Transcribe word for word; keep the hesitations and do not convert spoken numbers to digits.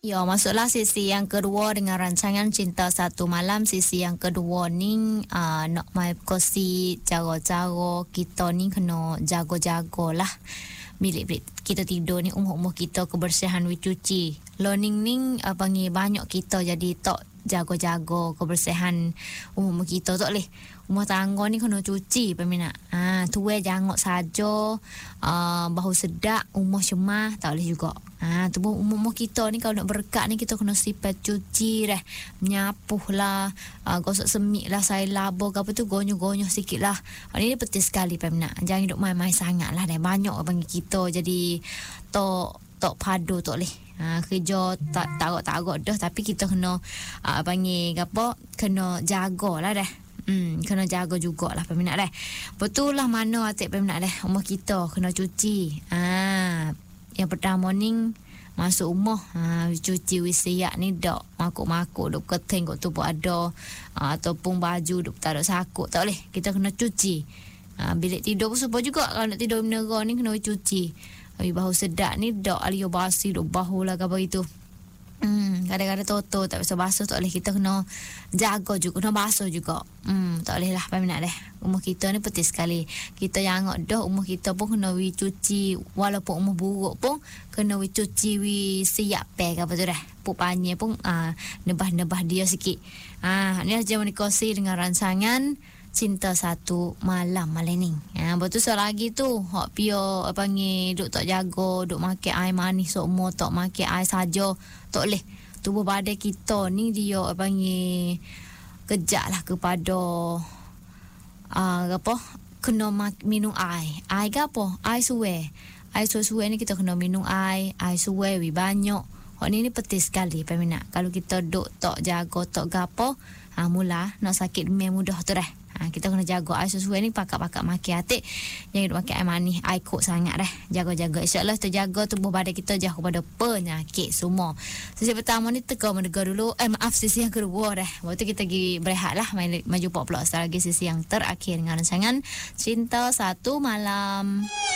Ya, masuklah sesi yang kedua dengan rancangan Cinta Satu Malam. Sesi yang kedua ni uh, nak mai kosi cara-cara kita ni kena jago-jago lah. Bilik-bilik kita tidur ni, umur-umur kita kebersihan we cuci. Learning ni uh, panggil banyak kita jadi tak jago-jago kebersihan umur kita tak leh. Rumah tangga ni kena cuci peminat. Ha, tuai jangok saja, uh, bau sedak, umur cemah tak boleh juga. Ha, tu umur kita ni kalau nak berkat ni kita kena sifat cuci dah. Menyapuh lah, uh, gosok semik lah, saya labur ke apa tu, gonyo-gonyo sikit lah. Ini penting sekali peminat. Jangan duduk main-main sangat lah dah. Banyak bagi kita jadi tok tok padu tak boleh. Ha, kerja tak taruk-taruk dah, tapi kita kena uh, panggil apa, kena jagalah dah. Hmm, kena jaga jugalah peminat dah. Betul lah mana atik peminat dah. Rumah kita kena cuci. Ah, yang pertama ni masuk rumah, ha, cuci wisiak ni dak makuk-makuk duk keting kok tu pun ada, ha, ataupun baju duk taruh sakuk tak boleh. Kita kena cuci. Ha, bilik tidur pun supaya juga kalau nak tidur menera ni kena cuci. Habis bau sedap ni dak alio basi duk bau lah ke apa itu. Hmm, kadang-kadang toto tak bisa basuh tak boleh. Kita kena jaga juga, kena basuh juga. Hmm, tak boleh lah peminat dah. Umur kita ni penting sekali. Kita jangok dah umur kita pun kena we cuci. Walaupun umur buruk pun kena we cuci, we siap pack apa tu dah. Puk panye pun ah, nebah-nebah dia sikit. Ah, ni aja menikasi dengan rancangan Cinta Satu Malam malam ni. Ha, betul so lagi tu. Hak pio apa panggil duk tak jago, duk makan air manis semua, tak makan air saja. Tak boleh. Tubuh badan kita ni dia apa panggil kejak lah kepada uh, apa? Kena mak- minum air. Air ke apa? Air suai. Air suai-suai ni kita kena minum air. Air suai we banyak. Hak ni ni penting sekali peminat. Kalau kita duk tak jago, tak gapo, ha, mula nak sakit demam mudah tu dah. Ha, kita kena jaga air sesuai ni, pakak-pakak makan atik. Jangan makan air manis, air kok sangat dah. Jaga-jaga. InsyaAllah terjaga tubuh badan kita jauh daripada penyakit semua. Sesi pertama ni teka mendengar dulu. Eh maaf, sesi yang kedua dah. Waktu kita pergi berehat lah. Maju pula lagi sesi yang terakhir dengan rancangan Cinta Satu Malam.